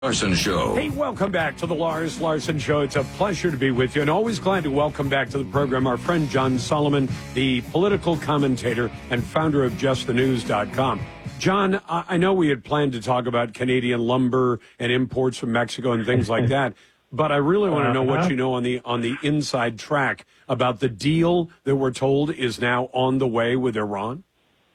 Larson Show. Hey, welcome back to the Lars Larson Show. It's a pleasure to be with you, and always glad to welcome back to the program our friend John Solomon, the political commentator and founder of JustTheNews.com. John, I know we had planned to talk about Canadian lumber and imports from Mexico and things like that, but I really want to know what you know on the inside track about the deal that we're told is now on the way with Iran.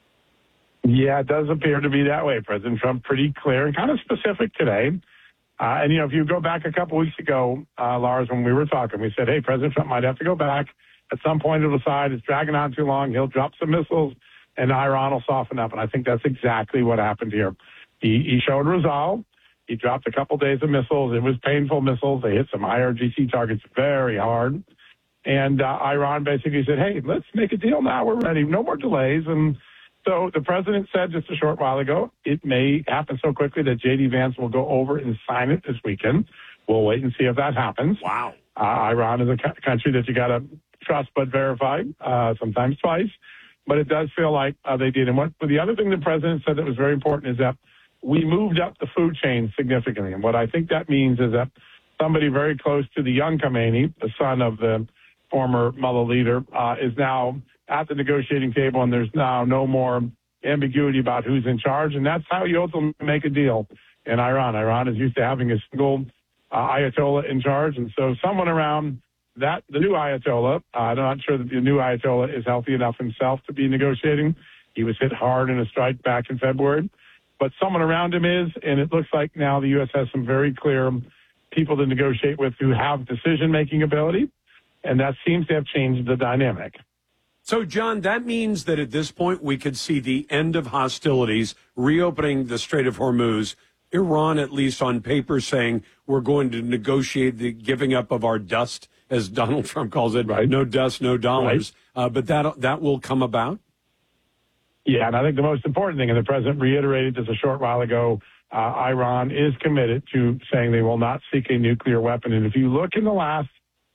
Yeah, it does appear to be that way. President Trump pretty clear and kind of specific today. And, if you go back a couple weeks ago, Lars, when we were talking, we said, hey, President Trump might have to go back. At some point, he'll decide it's dragging on too long. He'll drop some missiles, and Iran will soften up. And I think that's exactly what happened here. He showed resolve. He dropped a couple days of missiles. It was painful missiles. They hit some IRGC targets very hard. And Iran basically said, hey, let's make a deal now. We're ready. No more delays. And so the president said just a short while ago, it may happen so quickly that J.D. Vance will go over and sign it this weekend. We'll wait and see if that happens. Wow. Iran is a country that you got to trust but verify, sometimes twice. But it does feel like they did. And but the other thing the president said that was very important is that we moved up the food chain significantly. And what I think that means is that somebody very close to the young Khamenei, the son of the former Mullah leader, is now at the negotiating table, and there's now no more ambiguity about who's in charge, and that's how you ultimately make a deal in Iran. Iran is used to having a single Ayatollah in charge, and so someone around that, the new Ayatollah, I'm not sure that the new Ayatollah is healthy enough himself to be negotiating. He was hit hard in a strike back in February, but someone around him is, and it looks like now the U.S. has some very clear people to negotiate with who have decision-making ability, and that seems to have changed the dynamic. So, John, that means that at this point we could see the end of hostilities, reopening the Strait of Hormuz, Iran, at least on paper, saying we're going to negotiate the giving up of our dust, as Donald Trump calls it, right. No dust, no dollars. Right. But that will come about? Yeah, and I think the most important thing, and the president reiterated this a short while ago, Iran is committed to saying they will not seek a nuclear weapon. And if you look in the last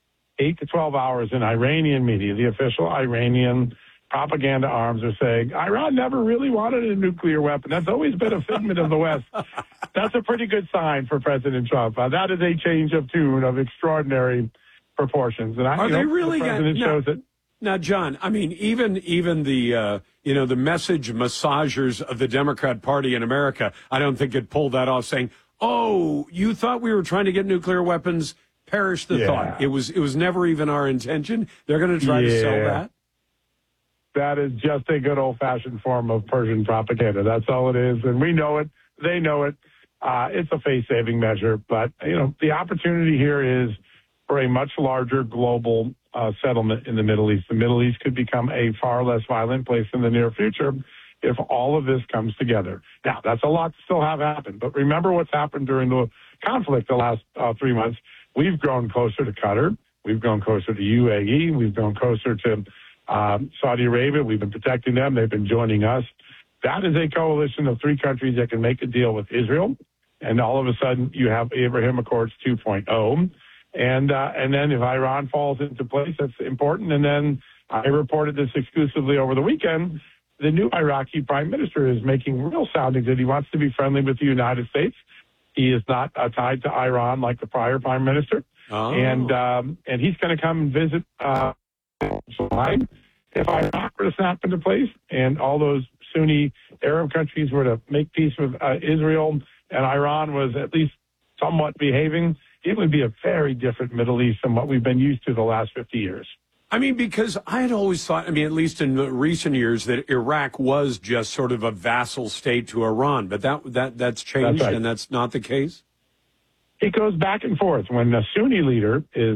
8 to 12 hours in Iranian media, the official Iranian propaganda arms are saying Iran never really wanted a nuclear weapon. That's always been a figment of the West. That's a pretty good sign for President Trump. That is a change of tune of extraordinary proportions. And are they really? The president shows it. Now, John, I mean, even the the message massagers of the Democrat Party in America, I don't think could pull that off, saying, "Oh, you thought we were trying to get nuclear weapons." Perish the thought. It was never even our intention. They're going to try to sell that. That is just a good old-fashioned form of Persian propaganda. That's all it is, and we know it. They know it. It's a face-saving measure, but the opportunity here is for a much larger global settlement in the Middle East. The Middle East could become a far less violent place in the near future if all of this comes together. Now, that's a lot to still have happen, but remember what's happened during the conflict the last 3 months. We've grown closer to Qatar. We've grown closer to UAE. We've grown closer to Saudi Arabia. We've been protecting them. They've been joining us. That is a coalition of 3 countries that can make a deal with Israel. And all of a sudden, you have Abraham Accords 2.0. And then if Iran falls into place, that's important. And then I reported this exclusively over the weekend. The new Iraqi prime minister is making real soundings that he wants to be friendly with the United States. He is not tied to Iran like the prior prime minister. Oh. And he's going to come and visit if Iraq were to snap into place and all those Sunni Arab countries were to make peace with Israel and Iran was at least somewhat behaving, it would be a very different Middle East than what we've been used to the last 50 years. I mean, because I had always thought, at least in recent years, that Iraq was just sort of a vassal state to Iran, but that's changed, that's right. And that's not the case? It goes back and forth. When the Sunni leader is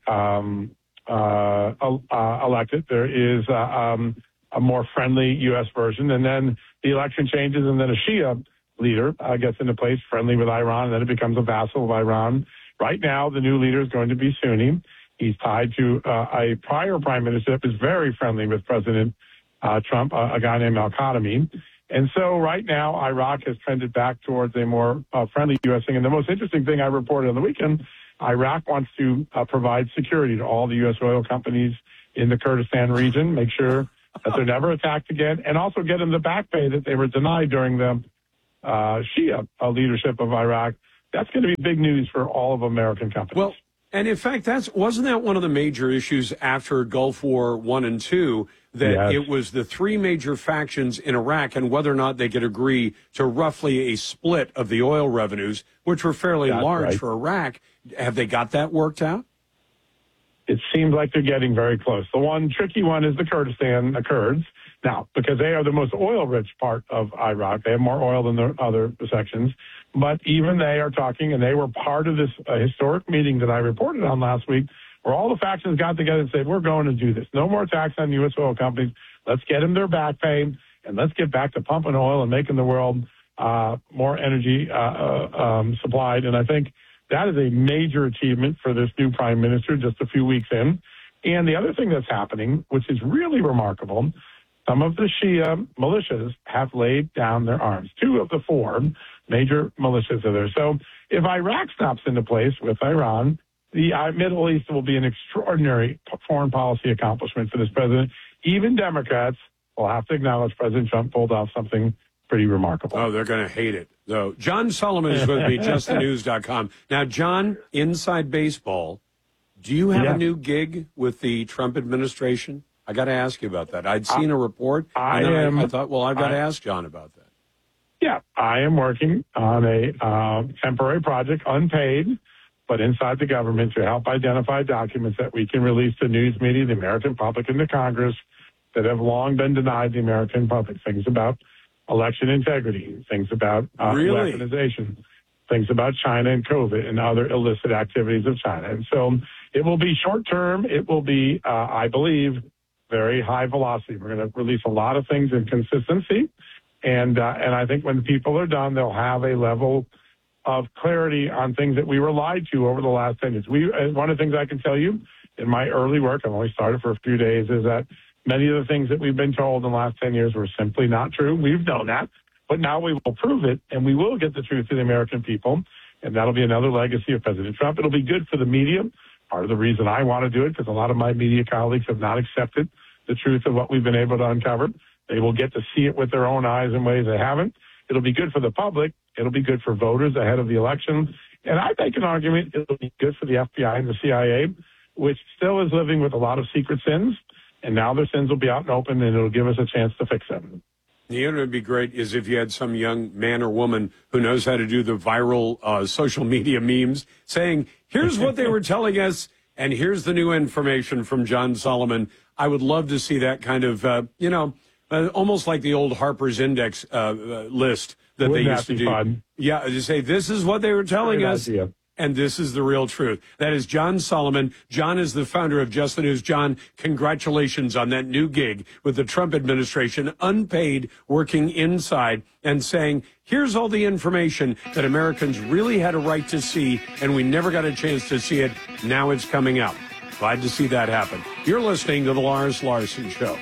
elected, there is a more friendly U.S. version, and then the election changes, and then a Shia leader gets into place, friendly with Iran, and then it becomes a vassal of Iran. Right now, the new leader is going to be Sunni. He's tied to a prior prime minister that was very friendly with President Trump, a guy named Al-Khatami. And so right now, Iraq has trended back towards a more friendly U.S. thing. And the most interesting thing I reported on the weekend, Iraq wants to provide security to all the U.S. oil companies in the Kurdistan region, make sure that they're never attacked again, and also get them the back pay that they were denied during the Shia leadership of Iraq. that's going to be big news for all of American companies. Well, and in fact, wasn't that one of the major issues after Gulf War I and II, that Yes. it was the three major factions in Iraq and whether or not they could agree to roughly a split of the oil revenues, which were fairly That's large right. for Iraq. Have they got that worked out? It seems like they're getting very close. The one tricky one is the Kurds. Now, because they are the most oil-rich part of Iraq, they have more oil than the other sections. But even they are talking, and they were part of this historic meeting that I reported on last week, where all the factions got together and said, we're going to do this. No more tax on U.S. oil companies. Let's get them their back pay, and let's get back to pumping oil and making the world more energy supplied. And I think that is a major achievement for this new prime minister just a few weeks in. And the other thing that's happening, which is really remarkable, some of the Shia militias have laid down their arms. 2 of the 4 major militias are there. So if Iraq stops into place with Iran, the Middle East will be an extraordinary foreign policy accomplishment for this president. Even Democrats will have to acknowledge President Trump pulled off something pretty remarkable. Oh, they're going to hate it, though. John Solomon is with me, justthenews.com. Now, John, inside baseball, do you have a new gig with the Trump administration? I got to ask you about that. I'd seen a report, and I thought, well, I've got to ask John about that. Yeah, I am working on a temporary project, unpaid, but inside the government to help identify documents that we can release to news media, the American public, and the Congress that have long been denied the American public. Things about election integrity, things about weaponization, things about China and COVID and other illicit activities of China. And so it will be short term. It will be, I believe, very high velocity. We're going to release a lot of things in consistency. And I think when people are done, they'll have a level of clarity on things that we were lied to over the last 10 years. One of the things I can tell you in my early work, I've only started for a few days, is that many of the things that we've been told in the last 10 years were simply not true. We've known that, but now we will prove it, and we will get the truth to the American people, and that'll be another legacy of President Trump. It'll be good for the media. Part of the reason I want to do it, because a lot of my media colleagues have not accepted the truth of what we've been able to uncover. They will get to see it with their own eyes in ways they haven't. It'll be good for the public. It'll be good for voters ahead of the election. And I make an argument it'll be good for the FBI and the CIA, which still is living with a lot of secret sins. And now their sins will be out and open, and it'll give us a chance to fix them. You know, it would be great is if you had some young man or woman who knows how to do the viral social media memes saying, here's what they were telling us, and here's the new information from John Solomon. I would love to see that kind of, almost like the old Harper's Index list that they used to do. Fun? Yeah, to say, this is what they were telling us. Idea. And this is the real truth. That is John Solomon. John is the founder of Just the News. John, congratulations on that new gig with the Trump administration, unpaid, working inside and saying, here's all the information that Americans really had a right to see, and we never got a chance to see it. Now it's coming out. Glad to see that happen. You're listening to The Lars Larson Show.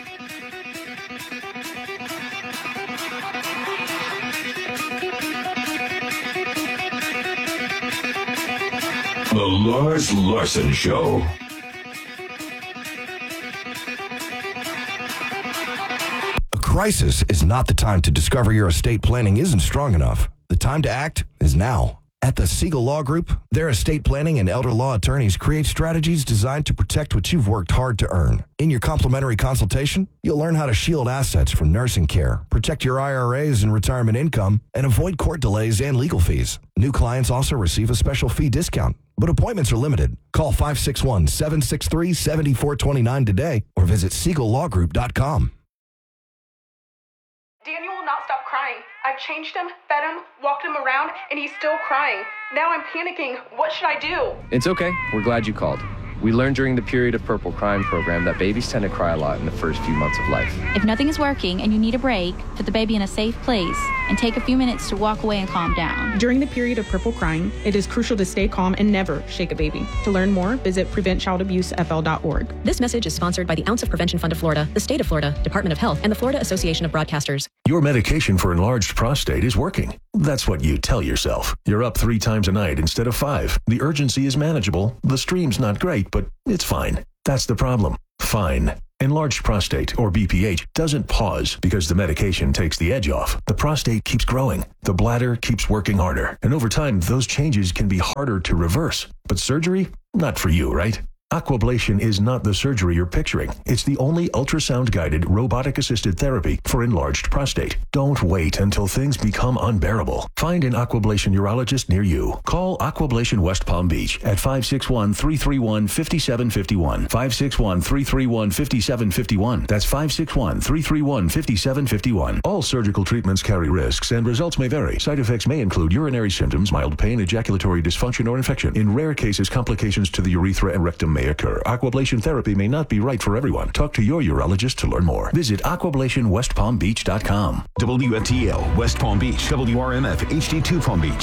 The Lars Larson Show. A crisis is not the time to discover your estate planning isn't strong enough. The time to act is now. At the Siegel Law Group, their estate planning and elder law attorneys create strategies designed to protect what you've worked hard to earn. In your complimentary consultation, you'll learn how to shield assets from nursing care, protect your IRAs and retirement income, and avoid court delays and legal fees. New clients also receive a special fee discount, but appointments are limited. Call 561-763-7429 today or visit SiegelLawGroup.com. Daniel will not stop crying. I've changed him, fed him, walked him around, and he's still crying. Now I'm panicking. What should I do? It's okay. We're glad you called. We learned during the Period of Purple Crime program that babies tend to cry a lot in the first few months of life. If nothing is working and you need a break, put the baby in a safe place and take a few minutes to walk away and calm down. During the period of purple crying, it is crucial to stay calm and never shake a baby. To learn more, visit PreventChildAbuseFL.org. This message is sponsored by the Ounce of Prevention Fund of Florida, the State of Florida, Department of Health, and the Florida Association of Broadcasters. Your medication for enlarged prostate is working. That's what you tell yourself. You're up 3 times a night instead of 5. The urgency is manageable. The stream's not great, but it's fine. That's the problem. Fine. Enlarged prostate, or BPH, doesn't pause because the medication takes the edge off. The prostate keeps growing. The bladder keeps working harder. And over time, those changes can be harder to reverse. But surgery? Not for you, right? Aquablation is not the surgery you're picturing. It's the only ultrasound-guided, robotic-assisted therapy for enlarged prostate. Don't wait until things become unbearable. Find an Aquablation urologist near you. Call Aquablation West Palm Beach at 561-331-5751. 561-331-5751. That's 561-331-5751. All surgical treatments carry risks, and results may vary. Side effects may include urinary symptoms, mild pain, ejaculatory dysfunction, or infection. In rare cases, complications to the urethra and rectum may occur. Aquablation therapy may not be right for everyone. Talk to your urologist to learn more. Visit aquablationwestpalmbeach.com. WFTL West Palm Beach, WRMF HD2 Palm Beach,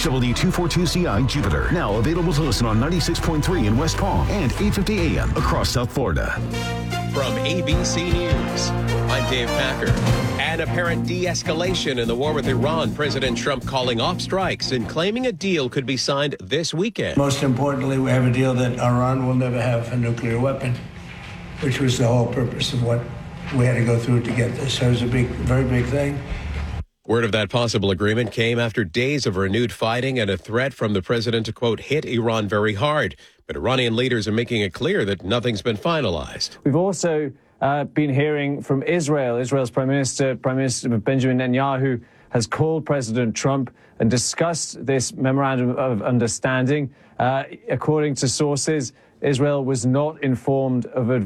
W242CI Jupiter. Now available to listen on 96.3 in West Palm and 850 AM across South Florida. From ABC News, I'm Dave Packer. An apparent de-escalation in the war with Iran. President Trump calling off strikes and claiming a deal could be signed this weekend. Most importantly, we have a deal that Iran will never have a nuclear weapon, which was the whole purpose of what we had to go through to get this. So it was a very big thing. Word of that possible agreement came after days of renewed fighting and a threat from the president to, quote, hit Iran very hard. But Iranian leaders are making it clear that nothing's been finalized. We've also been hearing from Israel. Israel's Prime Minister Benjamin Netanyahu has called President Trump and discussed this memorandum of understanding. According to sources, Israel was not informed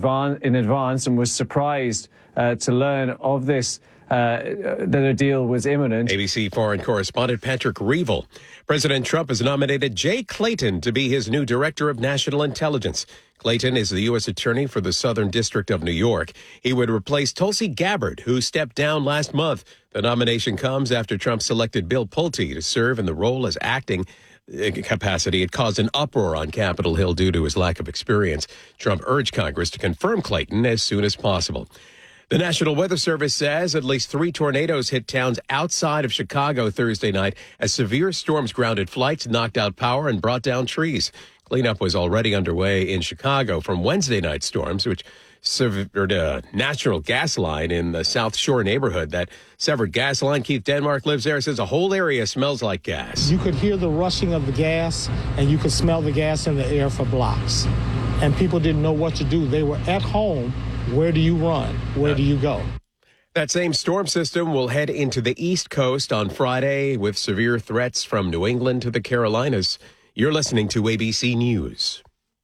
in advance and was surprised to learn of this, that a deal was imminent. ABC foreign correspondent Patrick Reevell. President Trump has nominated Jay Clayton to be his new director of national intelligence. Clayton is the U.S. attorney for the Southern District of New York. He would replace Tulsi Gabbard, who stepped down last month. The nomination comes after Trump selected Bill Pulte to serve in the role as acting capacity. It caused an uproar on Capitol Hill due to his lack of experience. Trump urged Congress to confirm Clayton as soon as possible. The National Weather Service says at least 3 tornadoes hit towns outside of Chicago Thursday night as severe storms grounded flights, knocked out power, and brought down trees. Cleanup was already underway in Chicago from Wednesday night storms, which severed a natural gas line in the South Shore neighborhood. That severed gas line, Keith Denmark lives there, says the whole area smells like gas. You could hear the rushing of the gas, and you could smell the gas in the air for blocks. And people didn't know what to do. They were at home. Where do you run? Where do you go? That same storm system will head into the East Coast on Friday with severe threats from New England to the Carolinas. You're listening to ABC News.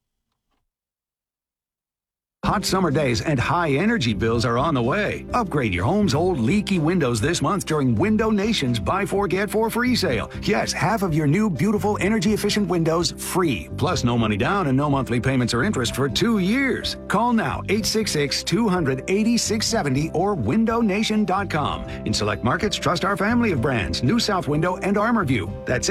Hot summer days and high energy bills are on the way. Upgrade your home's old leaky windows this month during Window Nation's Buy 4 Get 4 free sale. Yes, half of your new beautiful energy efficient windows free. Plus no money down and no monthly payments or interest for 2 years. Call now 866-200-8670 or windownation.com. In select markets, trust our family of brands, New South Window and ArmorView. That's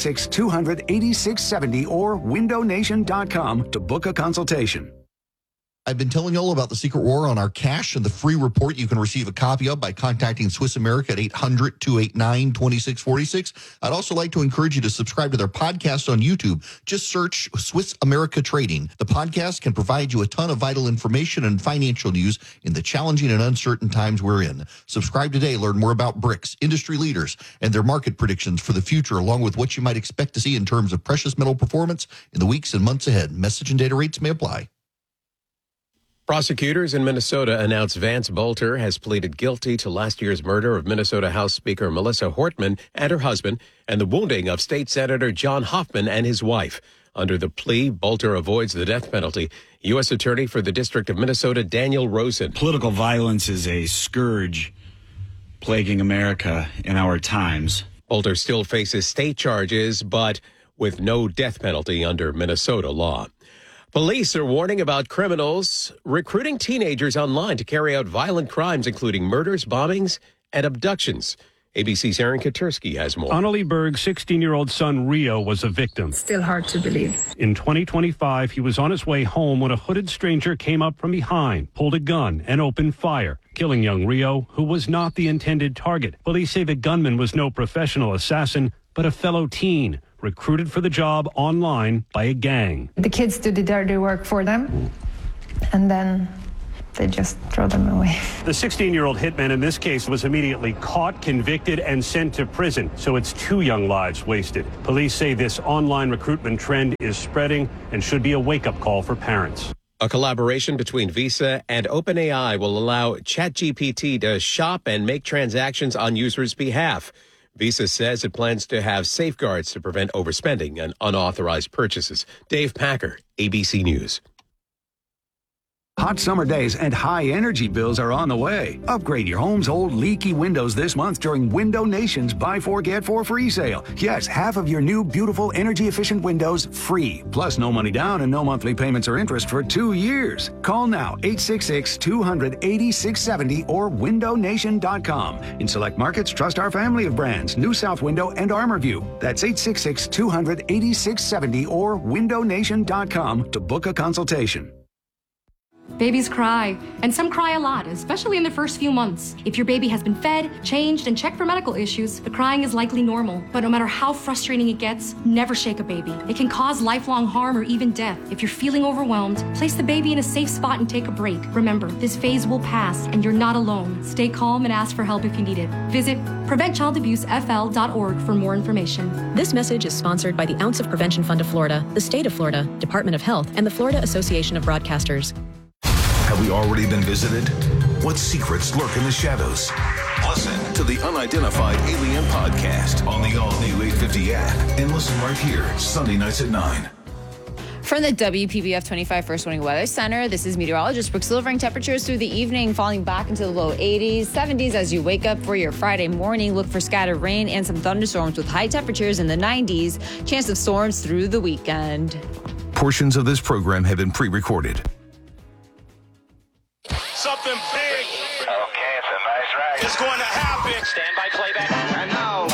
866-200-8670 or windownation.com to book a consultation. I've been telling you all about the Secret War on our cash and the free report you can receive a copy of by contacting Swiss America at 800-289-2646. I'd also like to encourage you to subscribe to their podcast on YouTube. Just search Swiss America Trading. The podcast can provide you a ton of vital information and financial news in the challenging and uncertain times we're in. Subscribe today. Learn more about BRICS, industry leaders, and their market predictions for the future, along with what you might expect to see in terms of precious metal performance in the weeks and months ahead. Message and data rates may apply. Prosecutors in Minnesota announced Vance Bolter has pleaded guilty to last year's murder of Minnesota House Speaker Melissa Hortman and her husband and the wounding of State Senator John Hoffman and his wife. Under the plea, Bolter avoids the death penalty. U.S. Attorney for the District of Minnesota, Daniel Rosen. Political violence is a scourge plaguing America in our times. Bolter still faces state charges, but with no death penalty under Minnesota law. Police are warning about criminals recruiting teenagers online to carry out violent crimes, including murders, bombings, and abductions. ABC's Aaron Katersky has more. Annalie Berg's 16-year-old son, Rio, was a victim. Still hard to believe. In 2025, he was on his way home when a hooded stranger came up from behind, pulled a gun, and opened fire, killing young Rio, who was not the intended target. Police say the gunman was no professional assassin, but a fellow teen, recruited for the job online by a gang. The kids do the dirty work for them, and then they just throw them away. The 16-year-old hitman in this case was immediately caught, convicted, and sent to prison. So it's 2 young lives wasted. Police say this online recruitment trend is spreading and should be a wake-up call for parents. A collaboration between Visa and OpenAI will allow ChatGPT to shop and make transactions on users' behalf. Visa says it plans to have safeguards to prevent overspending and unauthorized purchases. Dave Packer, ABC News. Hot summer days and high energy bills are on the way. Upgrade your home's old leaky windows this month during Window Nation's Buy 4 Get 4 free sale. Yes, half of your new beautiful energy efficient windows free. Plus no money down and no monthly payments or interest for 2 years. Call now 866-200-8670 or windownation.com. In select markets, trust our family of brands, New South Window and ArmorView. That's 866-200-8670 or windownation.com to book a consultation. Babies cry, and some cry a lot, especially in the first few months. If your baby has been fed, changed, and checked for medical issues, the crying is likely normal. But no matter how frustrating it gets, never shake a baby. It can cause lifelong harm or even death. If you're feeling overwhelmed, place the baby in a safe spot and take a break. Remember, this phase will pass, and you're not alone. Stay calm and ask for help if you need it. Visit PreventChildAbuseFL.org for more information. This message is sponsored by the Ounce of Prevention Fund of Florida, the State of Florida, Department of Health, and the Florida Association of Broadcasters. Have we already been visited? What secrets lurk in the shadows? Listen to the Unidentified Alien Podcast on the all-new 850 app and listen right here, Sunday nights at 9. From the WPBF 25 First Warning Weather Center, this is meteorologist Brooke Silvering. Temperatures through the evening falling back into the low 80s, 70s as you wake up for your Friday morning. Look for scattered rain and some thunderstorms with high temperatures in the 90s. Chance of storms through the weekend. Portions of this program have been pre-recorded. Something big. Okay, it's a nice ride. It's going to happen. Stand by playback. And now,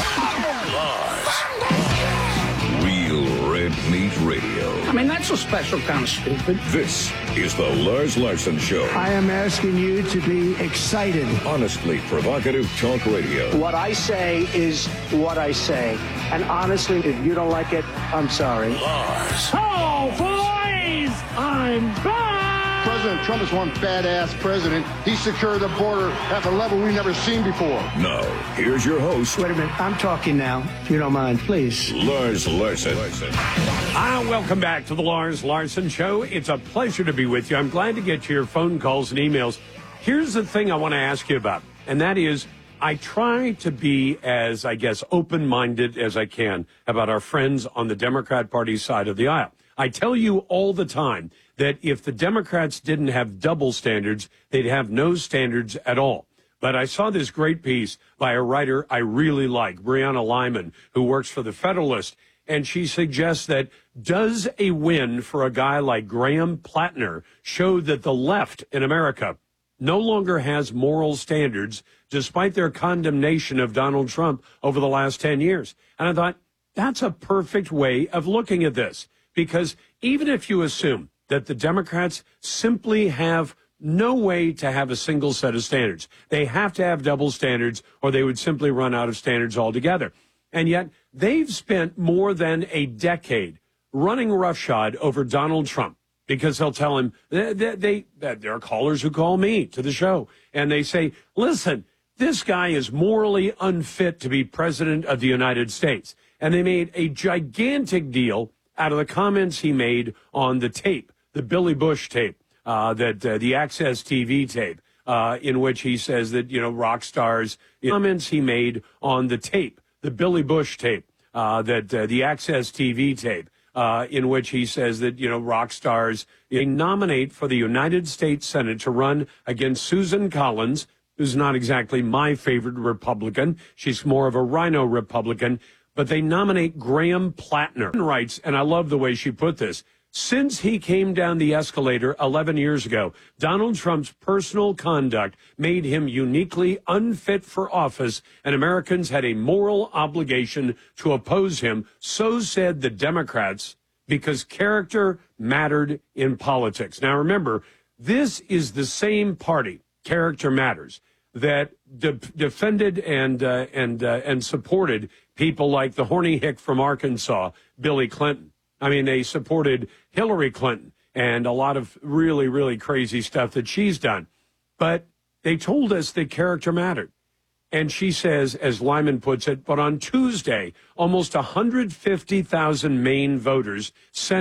Lars. Real Red Meat Radio. I mean, that's a special kind of stupid. This is the Lars Larson Show. I am asking you to be excited. Honestly provocative talk radio. What I say is what I say. And honestly, if you don't like it, I'm sorry. Lars. Oh, boys! I'm back! President Trump is one badass president. He secured the border at a level we've never seen before. Now, here's your host. Wait a minute. I'm talking now, if you don't mind, please. Lars Larson. Welcome back to the Lars Larson Show. It's a pleasure to be with you. I'm glad to get your phone calls and emails. Here's the thing I want to ask you about, and that is I try to be as, I guess, open-minded as I can about our friends on the Democrat Party side of the aisle. I tell you all the time that if the Democrats didn't have double standards, they'd have no standards at all. But I saw this great piece by a writer I really like, Brianna Lyman, who works for The Federalist, and she suggests that does a win for a guy like Graham Plattner show that the left in America no longer has moral standards despite their condemnation of Donald Trump over the last 10 years? And I thought, that's a perfect way of looking at this. Because even if you assume that the Democrats simply have no way to have a single set of standards, they have to have double standards or they would simply run out of standards altogether. And yet they've spent more than a decade running roughshod over Donald Trump because they'll tell him there are callers who call me to the show and they say, listen, this guy is morally unfit to be president of the United States. And they made a gigantic deal out of the comments he made on the tape, the Billy Bush tape, the Access TV tape, in which he says that, rock stars, comments he made on the tape, the Billy Bush tape, the Access TV tape, in which he says that, rock stars, they nominate for the United States Senate to run against Susan Collins, who's not exactly my favorite Republican. She's more of a rhino Republican. But they nominate Graham Plattner. Writes, and I love the way she put this, since he came down the escalator 11 years ago, Donald Trump's personal conduct made him uniquely unfit for office, and Americans had a moral obligation to oppose him. So said the Democrats, because character mattered in politics. Now, remember, this is the same party, Character Matters, that defended and supported people like the horny hick from Arkansas, Billy Clinton. I mean, they supported Hillary Clinton and a lot of really, really crazy stuff that she's done. But they told us that character mattered. And she says, as Lyman puts it, but on Tuesday, almost 150,000 Maine voters sent